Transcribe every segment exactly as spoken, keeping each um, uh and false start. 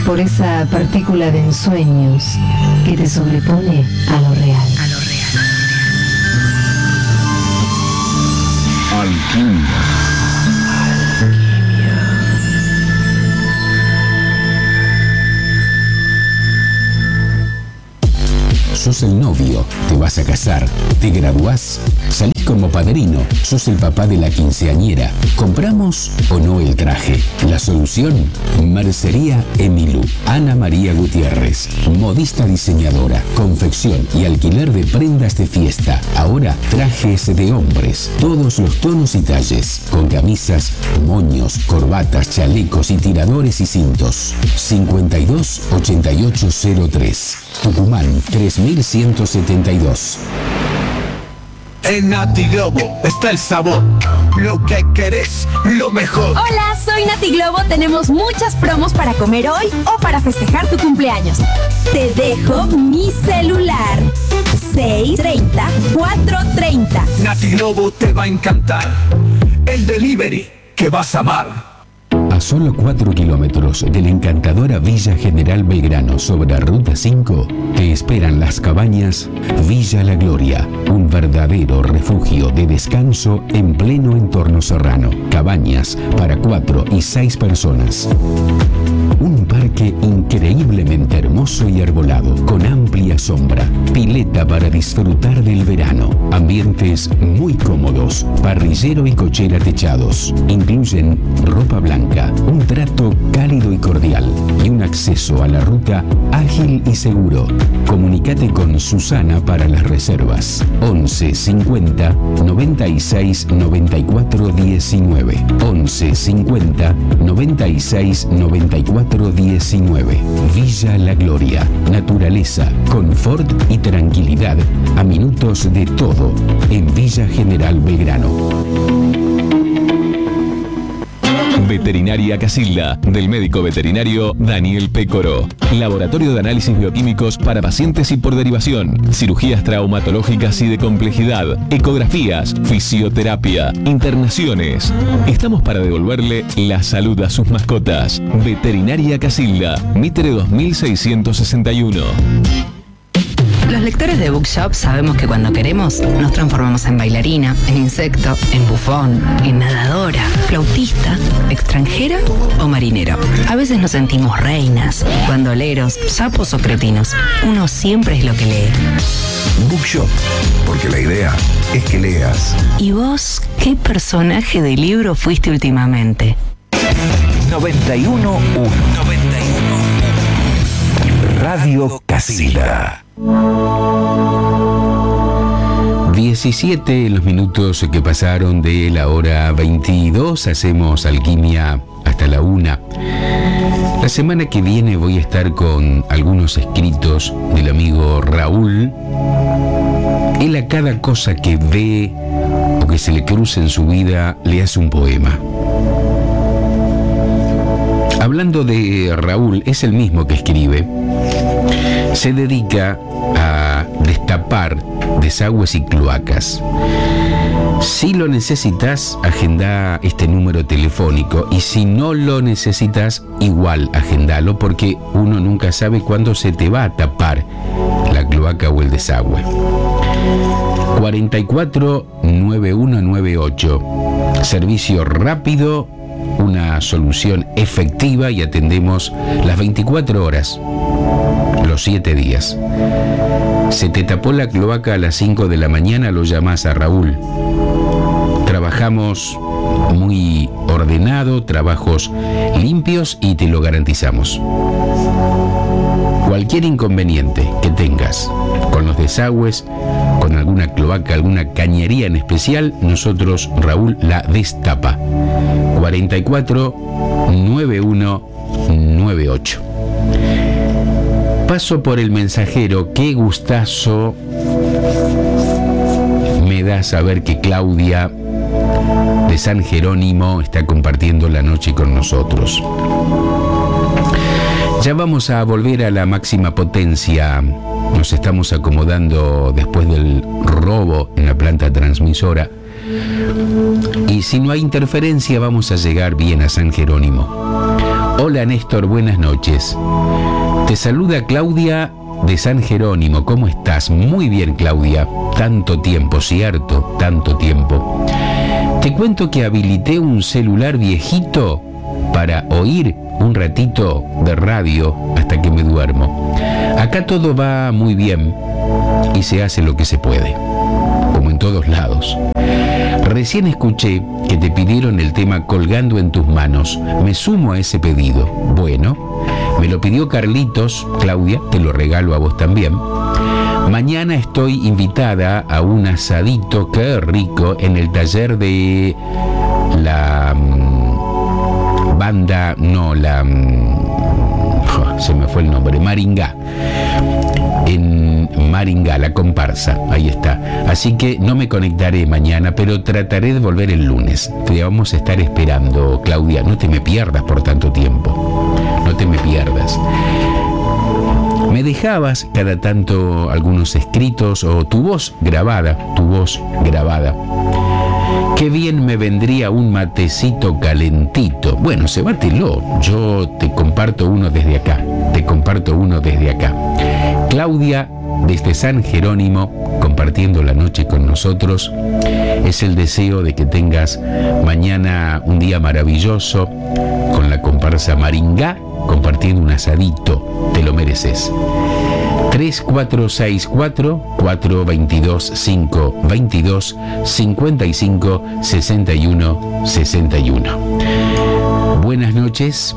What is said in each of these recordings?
por esa partícula de ensueños que te sobrepone a lo real. A lo real. Alquimia. Sos el novio, te vas a casar, te graduás, salís como padrino, sos el papá de la quinceañera. ¿Compramos o no el traje? La solución, Mercería Emilú. Ana María Gutiérrez, modista diseñadora, confección y alquiler de prendas de fiesta. Ahora trajes de hombres, todos los tonos y talles, con camisas, moños, corbatas, chalecos y tiradores y cintos. cincuenta y dos ochenta y ocho cero tres. Tucumán tres mil ciento setenta y dos. En Nati Globo está el sabor, lo que querés, lo mejor. Hola, soy Nati Globo. Tenemos muchas promos para comer hoy o para festejar tu cumpleaños. Te dejo mi celular. seis treinta, cuatro treinta. Nati Globo te va a encantar. El delivery que vas a amar. A solo cuatro kilómetros de la encantadora Villa General Belgrano sobre Ruta cinco, te esperan las cabañas Villa La Gloria, un verdadero refugio de descanso en pleno entorno serrano. Cabañas para cuatro y seis personas. Un parque increíblemente hermoso y arbolado, con amplia sombra, pileta para disfrutar del verano, ambientes muy cómodos, parrillero y cochera techados. Incluyen ropa blanca, un trato cálido y cordial y un acceso a la ruta ágil y seguro. Comunicate con Susana para las reservas. once cincuenta noventa y seis noventa y cuatro diecinueve. once cincuenta noventa y seis noventa y cuatro diecinueve. Villa La Gloria. Naturaleza, confort y tranquilidad a minutos de todo en Villa General Belgrano. Veterinaria Casilda, del médico veterinario Daniel Pécoro. Laboratorio de análisis bioquímicos para pacientes y por derivación. Cirugías traumatológicas y de complejidad. Ecografías, fisioterapia, internaciones. Estamos para devolverle la salud a sus mascotas. Veterinaria Casilda, Mitre dos mil seiscientos sesenta y uno. Los lectores de Bookshop sabemos que cuando queremos nos transformamos en bailarina, en insecto, en bufón, en nadadora, flautista, extranjera o marinero. A veces nos sentimos reinas, bandoleros, sapos o cretinos. Uno siempre es lo que lee. Bookshop, porque la idea es que leas. ¿Y vos qué personaje de libro fuiste últimamente? noventa y uno uno. noventa y uno uno. Radio Casilda. diecisiete los minutos que pasaron de la hora veintidós. Hacemos alquimia hasta la una. La semana que viene voy a estar con algunos escritos del amigo Raúl. Él a cada cosa que ve o que se le cruce en su vida le hace un poema. Hablando de Raúl, es el mismo que escribe. Se dedica a destapar desagües y cloacas. Si lo necesitas, agenda este número telefónico, y si no lo necesitas, igual agendalo, porque uno nunca sabe cuándo se te va a tapar la cloaca o el desagüe. cuarenta y cuatro noventa y uno noventa y ocho. Servicio rápido, una solución efectiva, y atendemos las veinticuatro horas, los siete días. Se te tapó la cloaca a las cinco de la mañana, lo llamás a Raúl. Trabajamos muy ordenado, trabajos limpios, y te lo garantizamos. Cualquier inconveniente que tengas con los desagües, con alguna cloaca, alguna cañería en especial, nosotros, Raúl, la destapa. cuarenta y cuatro noventa y uno noventa y ocho. Paso por el mensajero. Qué gustazo me da saber que Claudia de San Jerónimo está compartiendo la noche con nosotros. Ya vamos a volver a la máxima potencia. Nos estamos acomodando después del robo en la planta transmisora. Y si no hay interferencia, vamos a llegar bien a San Jerónimo. Hola Néstor, buenas noches. Te saluda Claudia de San Jerónimo. ¿Cómo estás? Muy bien, Claudia. Tanto tiempo, cierto, tanto tiempo. Te cuento que habilité un celular viejito para oír un ratito de radio hasta que me duermo. Acá todo va muy bien y se hace lo que se puede, como en todos lados. Recién escuché que te pidieron el tema Colgando en tus manos. Me sumo a ese pedido. Bueno, me lo pidió Carlitos. Claudia, te lo regalo a vos también. Mañana estoy invitada a un asadito, qué rico, en el taller de la um, banda, no, la... Um, se me fue el nombre, Maringá. En Maringá, la comparsa, ahí está. Así que no me conectaré mañana, pero trataré de volver el lunes. Te vamos a estar esperando, Claudia. No te me pierdas por tanto tiempo. No te me pierdas. Me dejabas cada tanto algunos escritos o tu voz grabada, tu voz grabada. Qué bien me vendría un matecito calentito. Bueno, cebátelo. Yo te comparto uno desde acá. Te comparto uno desde acá. Claudia, desde San Jerónimo, compartiendo la noche con nosotros. Es el deseo de que tengas mañana un día maravilloso con la comparsa Maringá, compartiendo un asadito. Te lo mereces. tres cuatro seis cuatro, cuatro dos dos, cinco dos dos, cinco cinco seis uno seis uno. Buenas noches.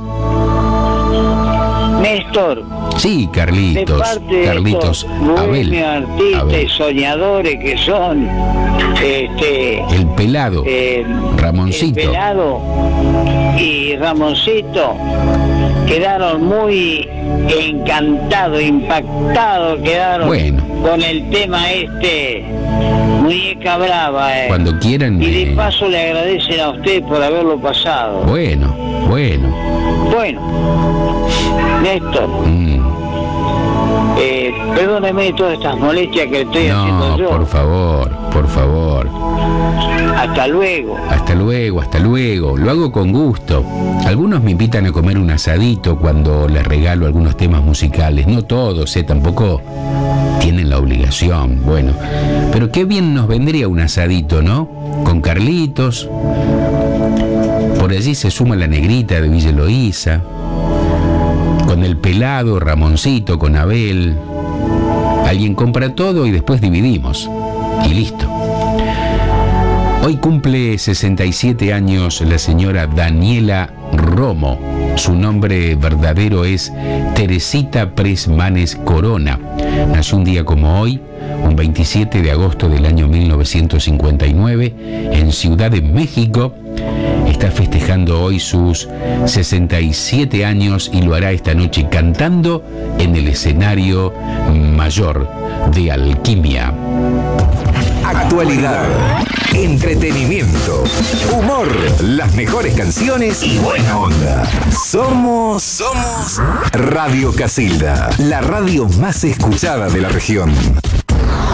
Néstor. Sí, Carlitos. De parte de Carlitos. estos Abel. artistas Abel. y soñadores que son, este, El pelado. eh, Ramoncito. El pelado y Ramoncito quedaron muy encantados, impactados, quedaron Bueno. con el tema este, Muñeca Brava. Eh. Cuando quieran. Y de eh, paso le agradecen a usted por haberlo pasado. Bueno, bueno. Bueno, Néstor, Mm. eh, perdóneme todas estas molestias que estoy haciendo No, yo. por favor, por favor. Hasta luego. Hasta luego, hasta luego. Lo hago con gusto. Algunos me invitan a comer un asadito cuando les regalo algunos temas musicales. No todos, ¿eh? Tampoco tienen la obligación. Bueno, pero qué bien nos vendría un asadito, ¿no? Con Carlitos. Por allí se suma la negrita de Villa Eloísa. Con el pelado, Ramoncito, con Abel. Alguien compra todo y después dividimos. Y listo. Hoy cumple sesenta y siete años la señora Daniela Romo. Su nombre verdadero es Teresita Presmanes Corona. Nació un día como hoy, un veintisiete de agosto del año mil novecientos cincuenta y nueve, en Ciudad de México. Está festejando hoy sus sesenta y siete años y lo hará esta noche cantando en el escenario mayor de Alquimia. Actualidad, entretenimiento, humor, las mejores canciones y buena onda. Somos, somos Radio Casilda, la radio más escuchada de la región.